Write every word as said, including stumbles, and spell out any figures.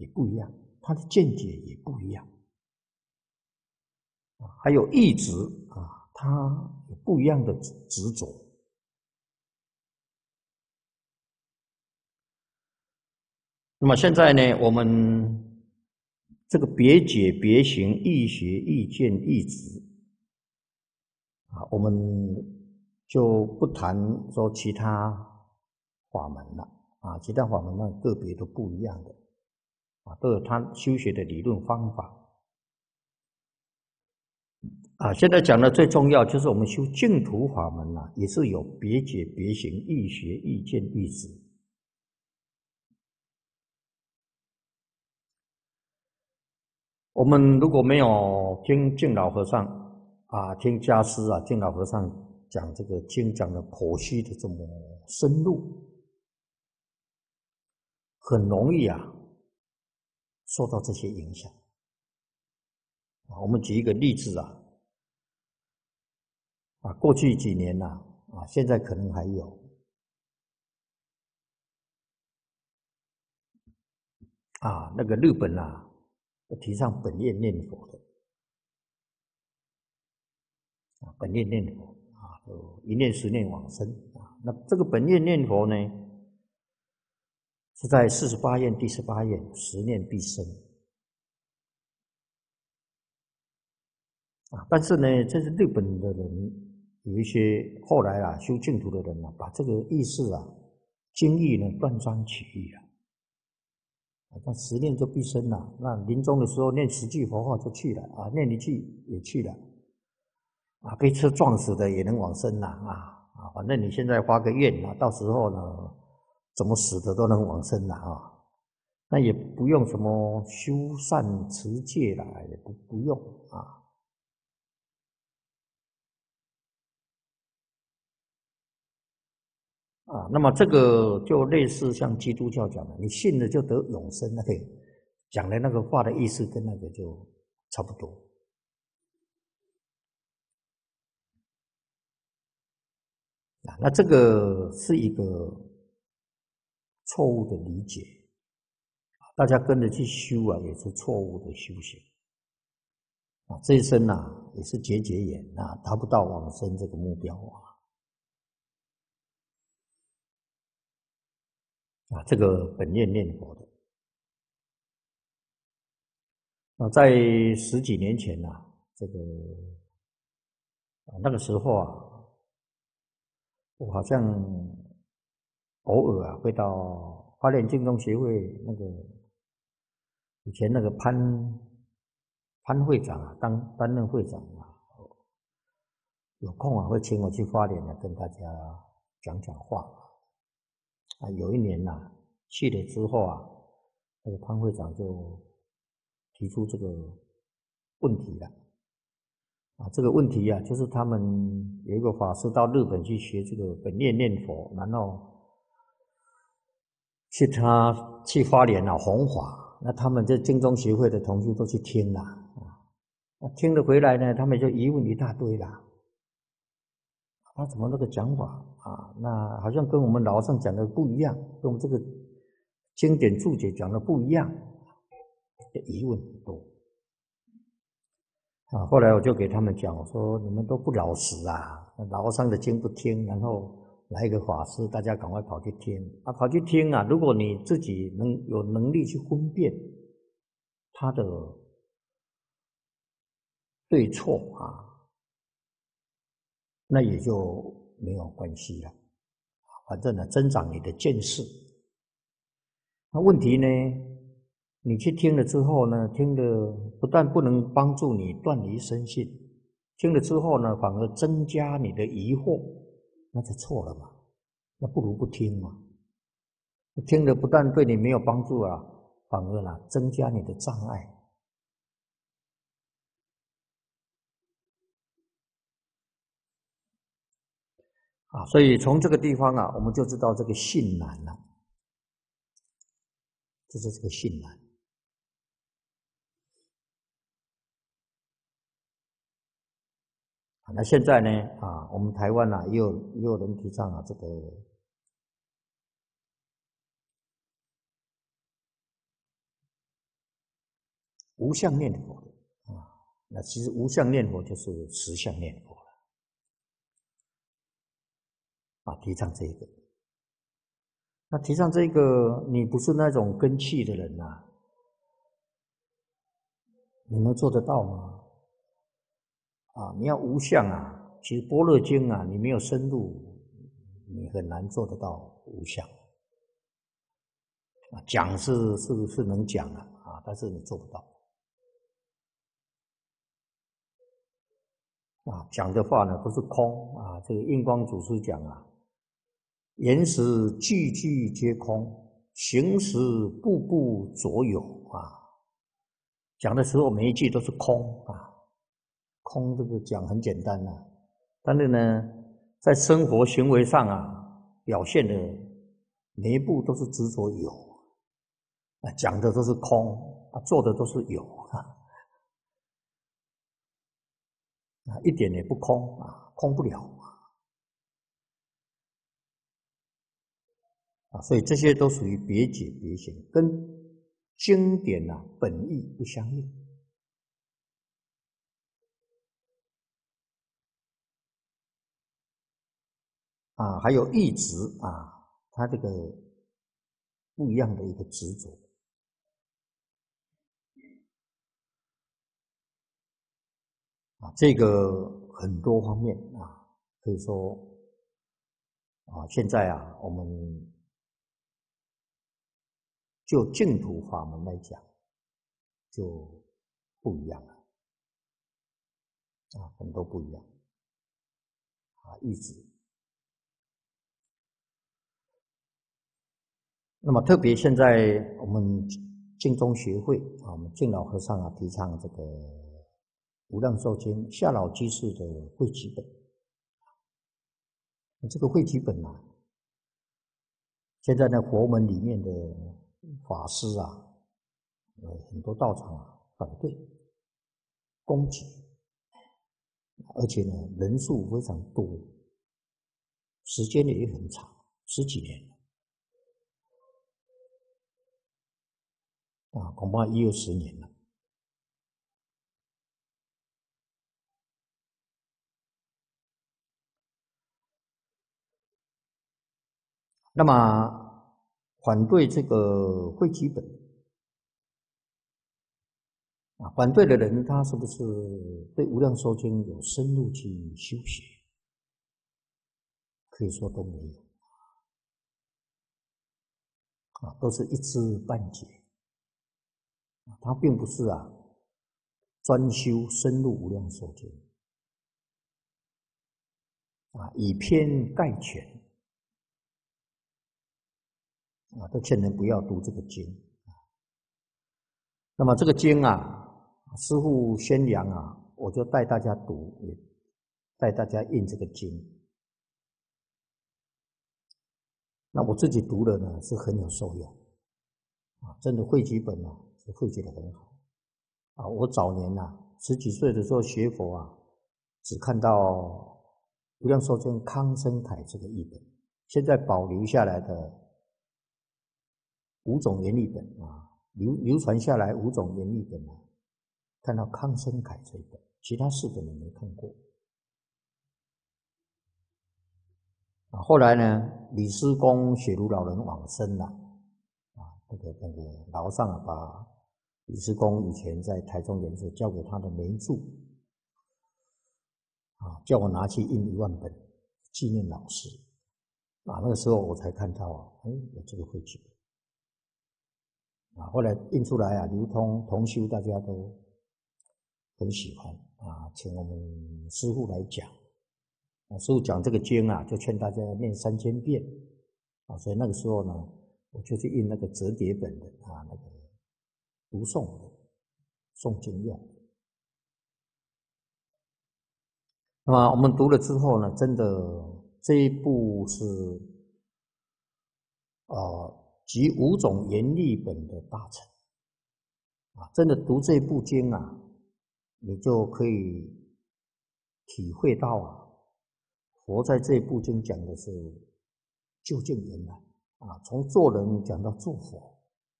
也不一样，他的见解也不一样，还有意志啊，他有不一样的执着。那么现在呢，我们这个别解、别行、异学、异见、异执啊，我们就不谈说其他法门了啊，其他法门呢个别都不一样的啊，都有他修学的理论方法啊。现在讲的最重要就是我们修净土法门啊，也是有别解、别行、异学、异见、异执。我们如果没有听净老和尚啊，听家师啊，净老和尚讲这个经讲的剖析的这么深入，很容易啊受到这些影响。啊，我们举一个例子啊，啊，过去几年呐，啊，现在可能还有啊，那个日本啊，提倡本愿念佛的啊，本愿念佛啊，就一念十念往生啊。那这个本愿念佛呢，是在四十八愿第十八愿，十念必生啊。但是呢，这是日本的人有一些后来啊修净土的人啊，把这个意思啊、经义呢断章取义啊。那十念就必生了，那临终的时候念十句佛号就去了啊，念一句也去了啊，被车撞死的也能往生了啊啊，反正你现在发个愿啊，到时候呢，怎么死的都能往生了啊，那也不用什么修善持戒啦，也不不用啊啊，那么这个就类似像基督教讲的，你信了就得永生，那个讲的那个话的意思跟那个就差不多。啊，那这个是一个错误的理解，大家跟着去修啊，也是错误的修行啊。这一生呐，也是结结缘啊，达不到往生这个目标啊。啊，这个本愿念佛的，啊，在十几年前呐、啊，这个啊那个时候啊，我好像偶尔啊会到花莲净宗协会那个以前那个潘潘会长啊，当担任会长啊。有空啊，会请我去花莲呢，跟大家讲讲话。啊，有一年呐、啊，去了之后啊，那个潘会长就提出这个问题了。啊，这个问题啊，就是他们有一个法师到日本去学这个本愿念佛，然后去他去花莲啊弘法，那他们这净宗协会的同学都去听了啊，那听了回来呢，他们就疑问一大堆啦。他怎么那个讲法啊？那好像跟我们老和尚讲的不一样，跟我们这个经典注解讲的不一样，疑问很多啊。后来我就给他们讲，我说你们都不老实啊，老和尚的经不听，然后来一个法师，大家赶快跑去听啊，跑去听啊。如果你自己能有能力去分辨他的对错啊，那也就没有关系了。反正呢，增长你的见识。那问题呢？你去听了之后呢，听了不但不能帮助你断离生信，听了之后呢，反而增加你的疑惑，那就错了嘛。那不如不听嘛。听了不但对你没有帮助啊，反而呢增加你的障碍啊。所以从这个地方啊，我们就知道这个信难了，就是这个信难。那现在呢，啊，我们台湾啊，也有也有人提倡啊，这个无相念佛的啊。那其实无相念佛就是实相念佛了啊，提倡这个。那提倡这个，你不是那种根器的人呐、啊，你能做得到吗？啊，你要无相啊。其实《般若经》啊，你没有深入，你很难做得到无相。啊，讲是是是能讲啊，啊，但是你做不到。啊，讲的话呢都是空啊。这个印光祖师讲啊，言时句句皆空，行时步步着有啊。讲的时候每一句都是空啊，空这个讲很简单啊，但是呢，在生活行为上啊，表现的每一步都是执着有啊，讲的都是空啊，做的都是有啊，啊，一点也不空啊，空不了啊，所以这些都属于别解别行，跟经典啊本意不相应啊，还有意执啊，它这个不一样的一个执着啊，这个很多方面啊，可以说啊，现在啊，我们就净土法门来讲，就不一样了啊，很多不一样啊，意志。那么特别现在我们净宗学会啊，我们净老和尚啊，提倡这个无量寿经夏老居士的汇集本。这个汇集本啊，现在呢佛门里面的法师啊，呃很多道场啊反对攻击，而且呢人数非常多，时间也很长，十几年了啊，恐怕也有十年了。那么反对这个汇集本啊，反对的人他是不是对无量寿经有深入去修学？可以说都没有啊，都是一知半解啊，他并不是啊专修深入无量寿经啊，以偏概全啊，都劝人不要读这个经。那么这个经啊，师父宣扬啊，我就带大家读，也带大家印这个经。那我自己读了呢，是很有受用啊，真的汇集本啊，是汇集的很好啊。我早年呐、啊，十几岁的时候学佛啊，只看到无量寿经康生凯这个译本，现在保留下来的五种原译本啊，流流传下来五种原译本啊，看到康生凯这一本，其他四本我没看过啊。后来呢，李师公雪如老人往生了啊，那个那个老和尚啊，把李师公以前在台中研寺交给他的梅著啊，叫我拿去印一万本纪念老师啊。那个时候我才看到啊，哎，有这个汇集啊。后来印出来啊，流通同修，大家都很喜欢啊，请我们师父来讲啊，师父讲这个经啊，就劝大家念三千遍啊。所以那个时候呢，我就去印那个折叠本的啊，那个读诵的诵经用。那么我们读了之后呢，真的这一部是呃集五种严译本的大成啊，真的读这部经啊，你就可以体会到啊，佛在这部经讲的是究竟圆满啊，从做人讲到做佛